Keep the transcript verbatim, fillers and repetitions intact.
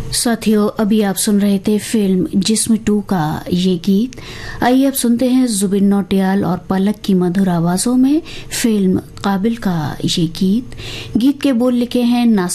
साथियों, अभी आप सुन रहे थे फिल्म जिस्म टू का ये गीत। आइए अब सुनते हैं जुबिन नौटियाल और पलक की मधुर आवाजों में फिल्म काबिल का ये गीत। गीत के बोल लिखे हैं नासिर